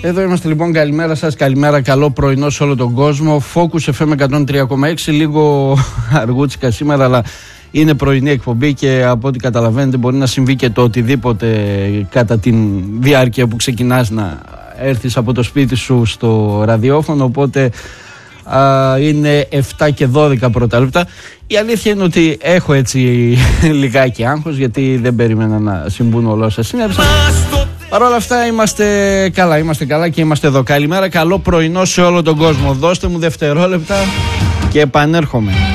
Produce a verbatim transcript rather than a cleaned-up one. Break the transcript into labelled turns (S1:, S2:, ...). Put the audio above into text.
S1: Εδώ είμαστε λοιπόν, καλημέρα σας, καλημέρα, καλό πρωινό σε όλο τον κόσμο. Focus εφ εμ εκατόν τρία κόμμα έξι, λίγο αργούτσικα σήμερα, αλλά είναι πρωινή εκπομπή και από ό,τι καταλαβαίνετε μπορεί να συμβεί και το οτιδήποτε κατά τη διάρκεια που ξεκινάς να έρθεις από το σπίτι σου στο ραδιόφωνο, οπότε α, είναι εφτά και δώδεκα πρώτα λεπτά. Η αλήθεια είναι ότι έχω έτσι λιγάκι άγχος, γιατί δεν περίμενα να συμβούν όλα όσα συνέβησαν. Παρ' όλα αυτά είμαστε καλά, είμαστε καλά και είμαστε εδώ. Καλημέρα, καλό πρωινό σε όλο τον κόσμο. Δώστε μου δευτερόλεπτα και επανέρχομαι.